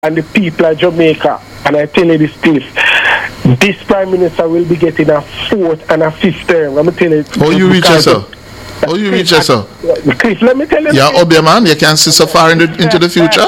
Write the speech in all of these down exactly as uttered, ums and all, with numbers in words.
and the people of Jamaica, and I tell you this, Cliff, this Prime Minister will be getting a fourth and a fifth term. Let me tell you. How you reach it, sir? How you reach it, sir? Cliff, let me tell you. Yeah, Obia man, you can see so far in the, into the future.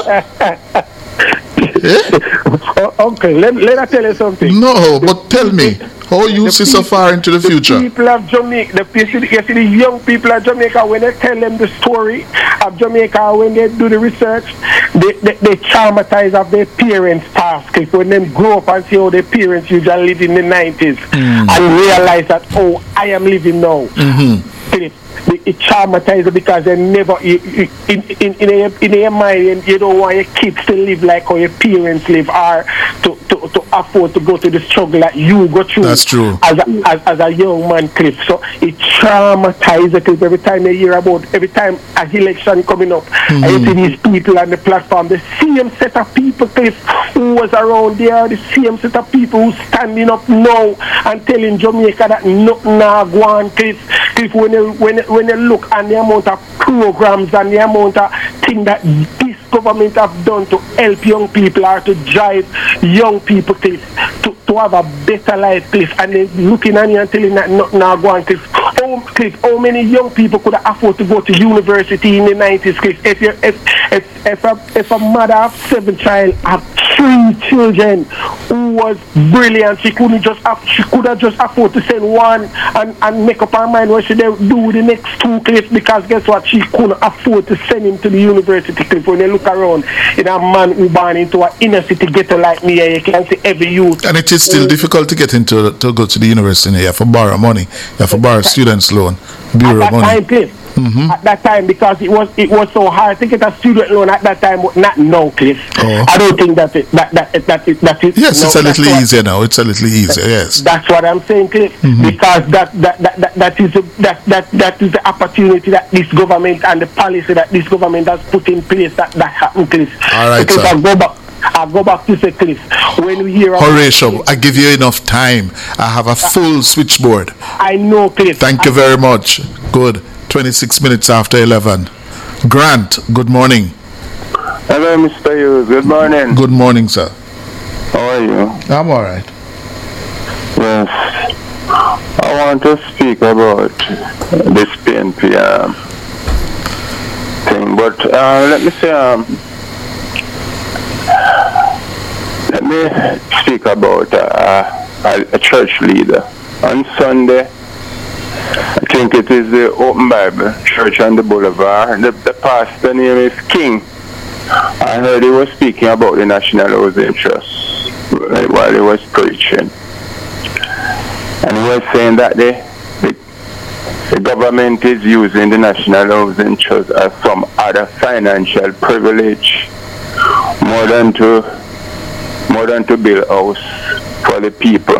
Yeah? Oh, uncle, let, let me tell you something. No, but tell me, how you see so far into the future? The people of Jamaica, the, you, see, you see the young people of Jamaica, when they tell them the story of Jamaica, when they do the research, they, they, they traumatize of their parents' past. When they grow up and see how their parents usually lived in the nineties mm. and realize that, oh, I am living now. Mm-hmm. It, it traumatizes because they never, in, in, in, in, a, in your mind, you don't want your kids to live like how your parents live or to, to, to afford to go to the struggle that you go through. That's true. As a, as, as a young man, Cliff. So it traumatizes Cliff every time they hear about, every time an election coming up, mm-hmm. I see these people on the platform, the same set of people, Cliff, who was around there, the same set of people who standing up now and telling Jamaica that nothing now go on, Cliff. Cliff, when you, when, when you look at the amount of programs and the amount of things that this government have done to help young people or to drive young people, Cliff, to, to have a better life, Cliff, and then looking at you and telling that nothing now go on, Cliff. How, Cliff, how many young people could afford to go to university in the nineties, Cliff? If, you, if, if, if, a, if a mother of seven child have three children who was brilliant, she couldn't just have, she could have just afford to send one and, and make up her mind what she do the next two, Cliff, because guess what, she couldn't afford to send him to the university, Cliff. When you look around in a man who born into an inner city ghetto like me, you can see every youth. And it is still mm. difficult to get into to go to the university. You have to borrow money, you have to borrow students loan, bureau at that money. Time, Cliff, mm-hmm. At that time, because it was it was so hard to get a student loan at that time, but not now, Cliff. Oh. I don't think that it, that that that it, that it, yes, no, it's a little easier now. It's a little easier. Yes, that's what I'm saying, Cliff. Mm-hmm. Because that that, that, that that is a, that that that is the opportunity that this government and the policy that this government has put in place that that happened, Cliff. All right, because sir. I go back. I go back to say, Cliff, when we hear Horatio, I give you enough time. I have a full switchboard. I know, Cliff. Thank I you very much. Good. twenty-six minutes after eleven. Grant, good morning. Hello, Mister Hughes. Good morning. Good morning, sir. How are you? I'm all right. Yes. I want to speak about this P N P um, thing, but uh, let me say, um, let me speak about uh, a, a church leader. On Sunday, I think it is the Open Bible Church on the Boulevard. The, the pastor name is King. I heard he was speaking about the National Housing Trust while he was preaching. And he was saying that the, the, the government is using the National Housing Trust as some other financial privilege more than to more than to build a house for the people.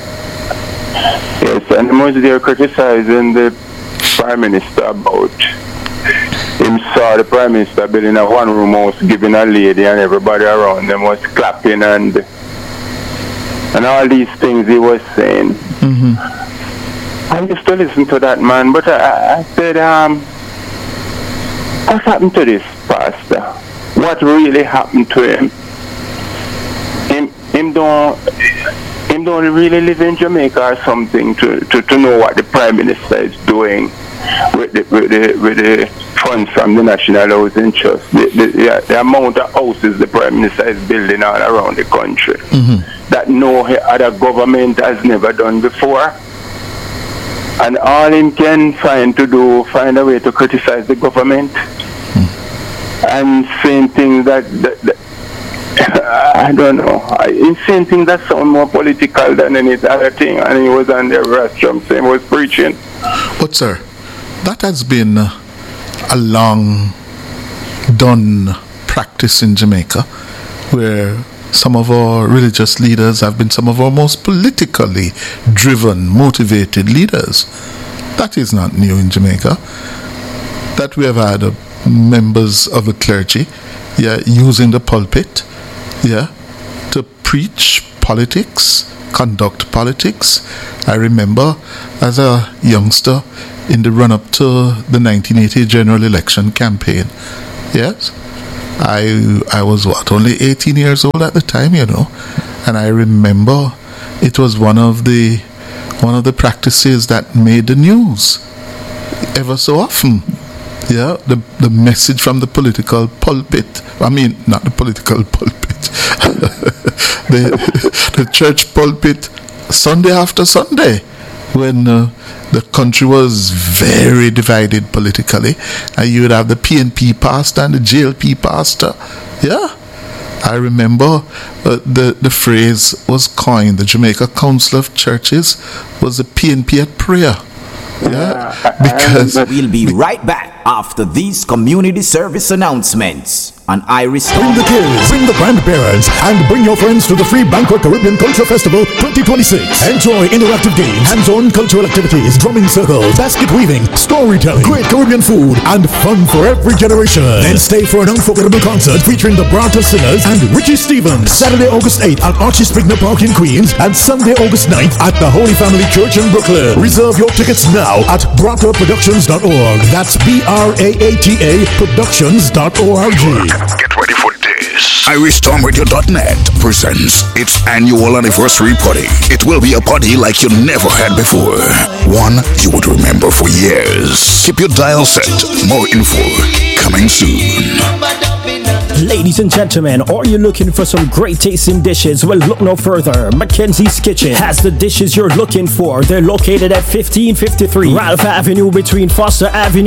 Yes, and he was there criticizing the Prime Minister about him saw the Prime Minister building a one-room house, giving a lady, and everybody around them was clapping and and all these things he was saying. Mm-hmm. I used to listen to that man, but I, I said, um, what happened to this pastor? What really happened to him? Him, him don't, him don't really live in Jamaica or something to, to, to know what the Prime Minister is doing with the, with the, with the funds from the National Housing Trust. The, the, the amount of houses the Prime Minister is building all around the country mm-hmm. that no other government has never done before. And all him can find to do, find a way to criticize the government mm. and saying things that, that, that I don't know. He's saying things that sound more political than any other thing, and he was on the rostrum saying he was preaching. But sir, that has been a long done practice in Jamaica, where some of our religious leaders have been some of our most politically driven, motivated leaders. That is not new in Jamaica. That we have had uh, members of the clergy, yeah, using the pulpit, yeah, to preach politics, conduct politics. I remember as a youngster in the run-up to the nineteen eighty general election campaign, yes, I I was what, only eighteen years old at the time, you know, and I remember it was one of the one of the practices that made the news ever so often. Yeah, the the message from the political pulpit. I mean, not the political pulpit, the the church pulpit, Sunday after Sunday, when uh, the country was very divided politically, and you would have the P N P pastor and the J L P pastor. Yeah, I remember uh, the the phrase was coined. The Jamaica Council of Churches was the P N P at prayer. Yeah, because we'll be right back after these community service announcements on Iris. Bring the kids, bring the grandparents, and bring your friends to the Free Banquet Caribbean Culture Festival twenty twenty-six. Enjoy interactive games, hands-on cultural activities, drumming circles, basket weaving, storytelling, great Caribbean food, and fun for every generation. Then stay for an unforgettable concert featuring the Brata Singers and Richie Stevens. Saturday, August eighth at Archie Spigner Park in Queens, and Sunday, August ninth at the Holy Family Church in Brooklyn. Reserve your tickets now at brata productions dot org. That's B R A A T A productions dot org. Get ready for this. Irish Storm Radio dot net presents its annual anniversary party. It will be a party like you never had before. One you would remember for years. Keep your dial set. More info coming soon. Ladies and gentlemen, are you looking for some great tasting dishes? Well, look no further. Mackenzie's Kitchen has the dishes you're looking for. They're located at fifteen fifty-three Ralph Avenue between Foster Avenue